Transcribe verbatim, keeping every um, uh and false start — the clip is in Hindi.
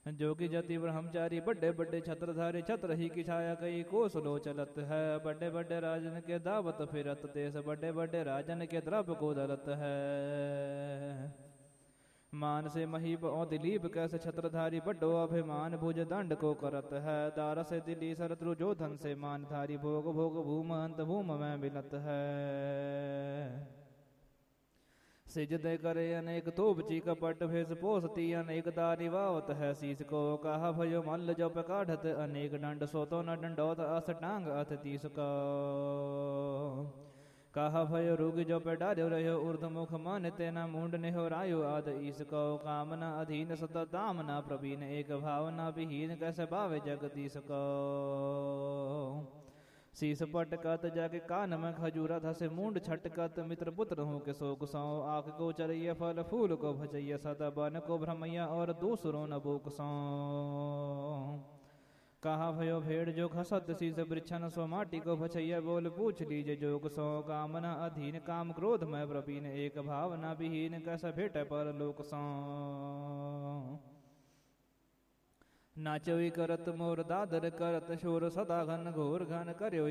जोगी जति ब्रह्मचारी बड़े बड़े छत्रधारी, छत्र ही की छाया कई कोस लो चलत है। बड़े बड़े राजन के दावत फिरत देश, बड़े बड़े राजन के द्रव्य को दलत है। मान से महीप और दिलीप कैसे छत्रधारी, बड्डो अभिमान भुज दंड को करत है। दार से दिली शत्रु जो धन से मानधारी, भोग भोग भूम अंत भूम में मिलत है। सिजदे करे अनेक तोबची कपट, भेष पोसती अनेक दारी वावत है। शीस को कहा भयो मल्ल जप काढ़त अनेक दंड, सोतो न दंडौत अस टांग अथ तीस को। कहा भयो रुग जो पे डार्यो रहो ऊर्ध मुख, मन तेना मुंड नेहो रायो आद ईस को। कामना अधीन सत दामना प्रवीण, एक भावना विहीन कैसे भावे जगदीश को। शीस पटकत जाके कान में खजूरा, धसे मुंड छटकत मित्र पुत्र हूँ के शोक सौ। आँख को चरैया फल फूल को भजैया, सदा बन को भ्रमैया और दूसरो न बोक सौ। कहा भयो भेड़ जो खसत शीस वृक्षन, सो माटी को भछैया बोल पूछ लीजे जोग सौ। कामना अधीन काम क्रोध में प्रवीण, एक भावना विहीन कैसा भेट पर लोक सौ। नाचोई करत मोर दादर करत शोर, सदा घन घोर घन कर्यो